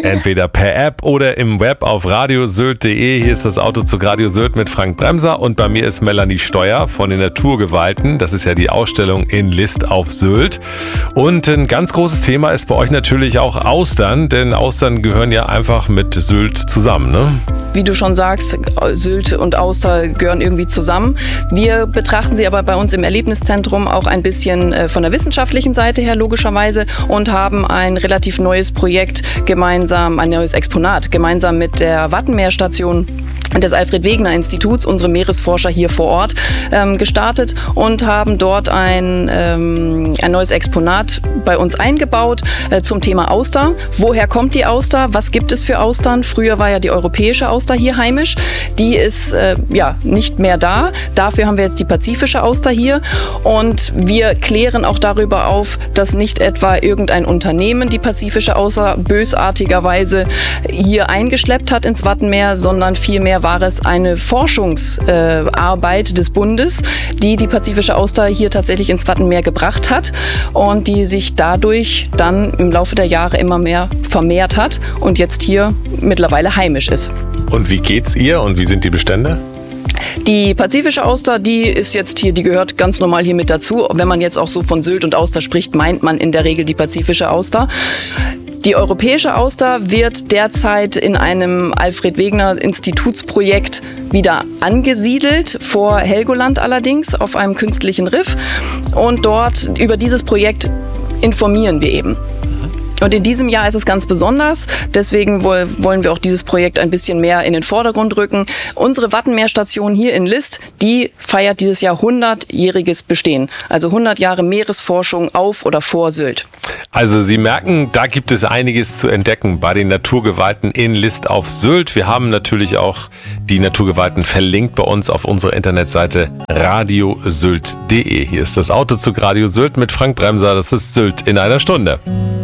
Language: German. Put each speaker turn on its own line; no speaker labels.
Entweder per App oder im Web auf radiosylt.de. Hier ist das Autozug Radio Sylt mit Frank Bremser und bei mir ist Melanie Steuer von den Naturgewalten. Das ist ja die Ausstellung in List auf Sylt. Und ein ganz großes Thema ist bei euch natürlich auch Austern, denn Austern gehören ja einfach mit Sylt zusammen, ne?
Wie du schon sagst, Sylt und Auster gehören irgendwie zusammen. Wir betrachten sie aber bei uns im Erlebniszentrum auch ein bisschen von der wissenschaftlichen Seite her logischerweise und haben ein relativ neues Projekt gemeinsam, ein neues Exponat gemeinsam mit der Wattenmeerstation des Alfred-Wegener-Instituts, unsere Meeresforscher hier vor Ort, gestartet und haben dort ein neues Exponat bei uns eingebaut zum Thema Auster. Woher kommt die Auster? Was gibt es für Austern? Früher war ja die europäische Auster hier heimisch. Die ist nicht mehr da. Dafür haben wir jetzt die pazifische Auster hier. Und wir klären auch darüber auf, dass nicht etwa irgendein Unternehmen die pazifische Auster bösartigerweise hier eingeschleppt hat ins Wattenmeer, sondern vielmehr war es eine Forschungsarbeit des Bundes, die pazifische Auster hier tatsächlich ins Wattenmeer gebracht hat und die sich dadurch dann im Laufe der Jahre immer mehr vermehrt hat und jetzt hier mittlerweile heimisch ist.
Und wie geht's ihr und wie sind die Bestände?
Die pazifische Auster, die ist jetzt hier, die gehört ganz normal hier mit dazu. Wenn man jetzt auch so von Sylt und Auster spricht, meint man in der Regel die pazifische Auster. Die europäische Auster wird derzeit in einem Alfred-Wegener-Institutsprojekt wieder angesiedelt, vor Helgoland allerdings, auf einem künstlichen Riff. Und dort über dieses Projekt informieren wir eben. Und in diesem Jahr ist es ganz besonders, deswegen wollen wir auch dieses Projekt ein bisschen mehr in den Vordergrund rücken. Unsere Wattenmeerstation hier in List, die feiert dieses Jahr 100-jähriges Bestehen. Also 100 Jahre Meeresforschung auf oder vor Sylt.
Also Sie merken, da gibt es einiges zu entdecken bei den Naturgewalten in List auf Sylt. Wir haben natürlich auch die Naturgewalten verlinkt bei uns auf unserer Internetseite radiosylt.de. Hier ist das Autozug Radio Sylt mit Frank Bremser. Das ist Sylt in einer Stunde.